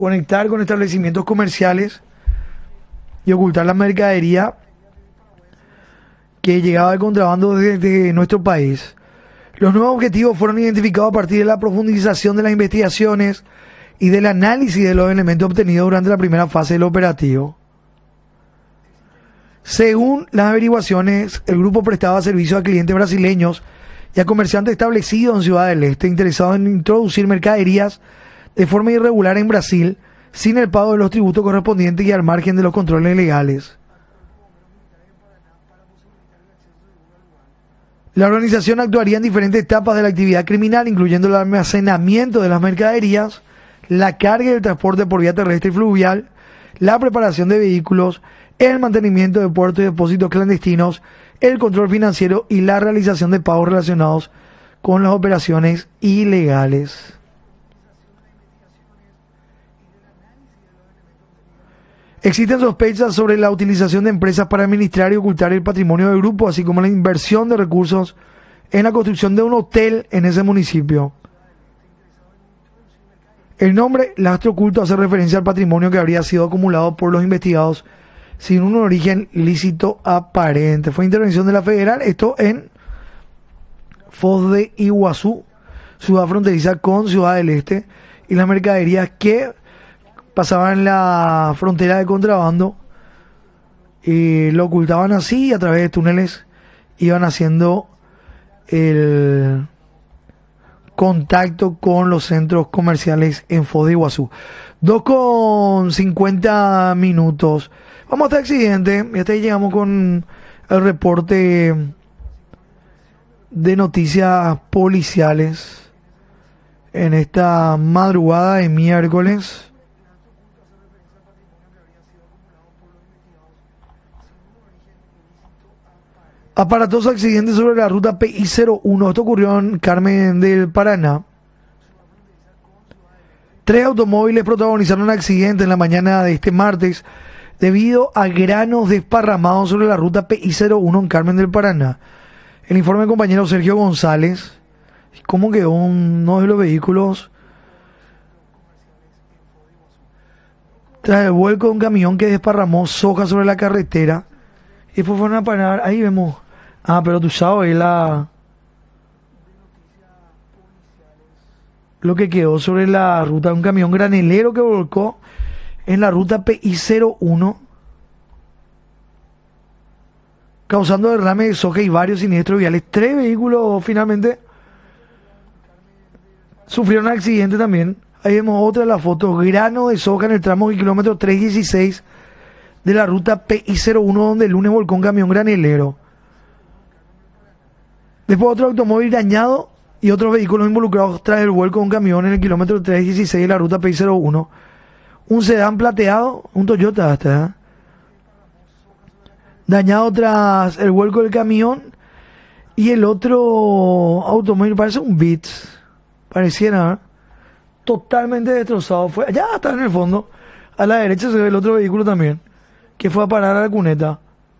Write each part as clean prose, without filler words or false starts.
conectar con establecimientos comerciales y ocultar la mercadería que llegaba de contrabando desde nuestro país. Los nuevos objetivos fueron identificados a partir de la profundización de las investigaciones y del análisis de los elementos obtenidos durante la primera fase del operativo. Según las averiguaciones, el grupo prestaba servicio a clientes brasileños y a comerciantes establecidos en Ciudad del Este interesados en introducir mercaderías de forma irregular en Brasil, sin el pago de los tributos correspondientes y al margen de los controles legales. La organización actuaría en diferentes etapas de la actividad criminal, incluyendo el almacenamiento de las mercaderías, la carga y el transporte por vía terrestre y fluvial, la preparación de vehículos, el mantenimiento de puertos y depósitos clandestinos, el control financiero y la realización de pagos relacionados con las operaciones ilegales. Existen sospechas sobre la utilización de empresas para administrar y ocultar el patrimonio del grupo, así como la inversión de recursos en la construcción de un hotel en ese municipio. El nombre Lastre Oculto hace referencia al patrimonio que habría sido acumulado por los investigados sin un origen lícito aparente. Fue intervención de la Federal, esto en Foz de Iguazú, ciudad fronteriza con Ciudad del Este, y las mercaderías que pasaban la frontera de contrabando y lo ocultaban así, y a través de túneles iban haciendo el contacto con los centros comerciales en Foz de Iguazú. 2:50 minutos. Vamos hasta el accidente y hasta ahí llegamos con el reporte de noticias policiales en esta madrugada de miércoles. Aparatoso accidente sobre la ruta PI-01. Esto ocurrió en Carmen del Paraná. 3 automóviles protagonizaron un accidente en la mañana de este martes debido a granos desparramados sobre la ruta PI-01 en Carmen del Paraná. El informe del compañero Sergio González. ¿Cómo quedó uno de los vehículos tras el vuelco de un camión que desparramó soja sobre la carretera? Y después fueron a parar, ahí vemos. Pero tú sabes lo que quedó sobre la ruta, un camión granelero que volcó en la ruta PI-01, causando derrame de soja y varios siniestros viales. 3 vehículos finalmente sufrieron accidente también. Ahí vemos otra de las fotos, grano de soja en el tramo del kilómetro 316 de la ruta PI-01, donde el lunes volcó un camión granelero. Después otro automóvil dañado y otros vehículos involucrados tras el vuelco de un camión en el kilómetro 316 de la ruta PI-01. Un sedán plateado, un Toyota hasta, dañado tras el vuelco del camión, y el otro automóvil parece un Beats, pareciera, totalmente destrozado. Fue allá está en el fondo, a la derecha se ve el otro vehículo también, que fue a parar a la cuneta.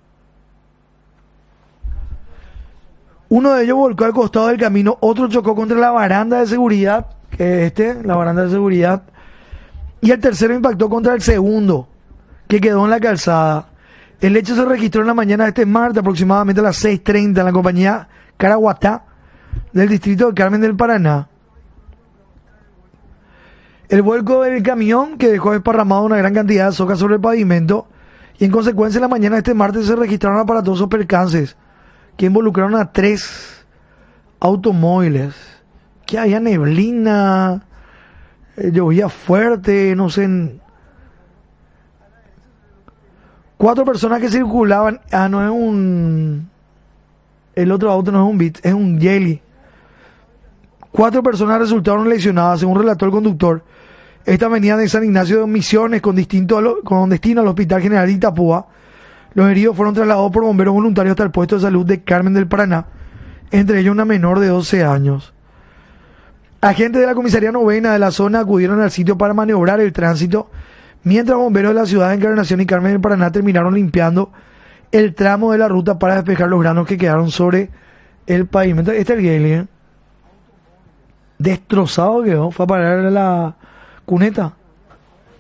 Uno de ellos volcó al costado del camino, otro chocó contra la baranda de seguridad, que es la baranda de seguridad, y el tercero impactó contra el segundo, que quedó en la calzada. El hecho se registró en la mañana de este martes, aproximadamente a las 6:30, en la compañía Caraguatá, del distrito de Carmen del Paraná. El vuelco del camión, que dejó desparramado una gran cantidad de soja sobre el pavimento, y en consecuencia en la mañana de este martes se registraron aparatosos percances que involucraron a 3 automóviles, que había neblina, llovía fuerte, no sé. 4 personas que circulaban. No es el otro auto no es un Beat, es un Jelly. 4 personas resultaron lesionadas, según relató el conductor. Esta venía de San Ignacio de Misiones con destino al Hospital General de Itapúa. Los heridos fueron trasladados por bomberos voluntarios hasta el puesto de salud de Carmen del Paraná, entre ellos una menor de 12 años. Agentes de la comisaría novena de la zona acudieron al sitio para maniobrar el tránsito, mientras bomberos de la ciudad de Encarnación y Carmen del Paraná terminaron limpiando el tramo de la ruta para despejar los granos que quedaron sobre el pavimento. Este es el Gale, destrozado quedó, fue a parar a la cuneta.